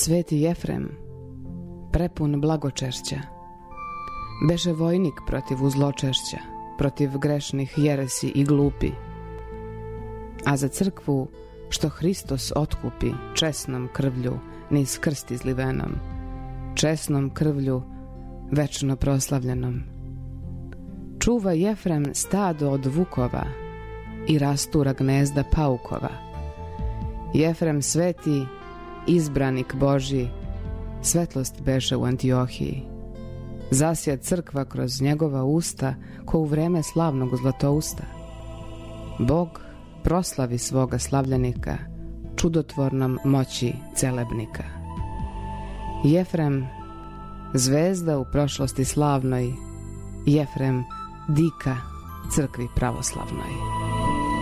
Sveti Jefrem, prepun blagočešća, beše vojnik protiv uzločešća, protiv grešnih jeresi i glupi. A za crkvu, što Hristos otkupi česnom krvlju niz krst izlivenom, česnom krvlju večno proslavljenom. Čuva Jefrem stado od vukova i rastura gnezda paukova. Jefrem sveti, izbranik Božji, svetlost beše u Antiohiji. Zasja crkva kroz njegova usta, ko u vreme slavnog Zlatousta. Bog proslavi svoga slavljenika čudotvornom moći celebnika. Jefrem, zvezda u prošlosti slavnoj, Jefrem, dika crkvi pravoslavnoj.